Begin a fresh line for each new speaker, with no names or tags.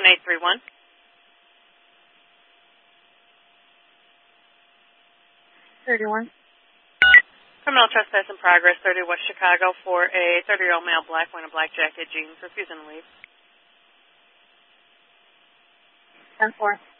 1831. Criminal trespass in progress, 30 West Chicago, for a 30-year-old male black wearing a black jacket, jeans, refusing to leave.
10-4.